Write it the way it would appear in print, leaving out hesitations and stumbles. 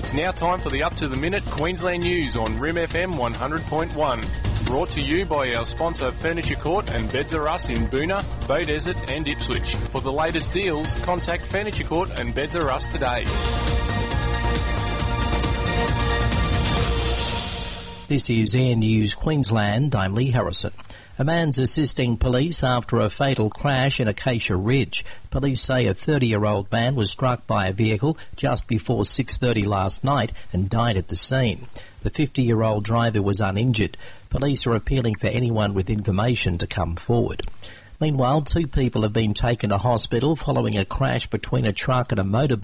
It's now time for the up-to-the-minute Queensland news on Rim FM 100.1. Brought to you by our sponsor Furniture Court and Beds R Us in Boonah, Beaudesert and Ipswich. For the latest deals, contact Furniture Court and Beds R Us today. This is Air News Queensland. I'm Lee Harrison. A man's assisting police after a fatal crash in Acacia Ridge. Police say a 30-year-old man was struck by a vehicle just before 6:30 last night and died at the scene. The 50-year-old driver was uninjured. Police are appealing for anyone with information to come forward. Meanwhile, 2 people have been taken to hospital following a crash between a truck and a motorbike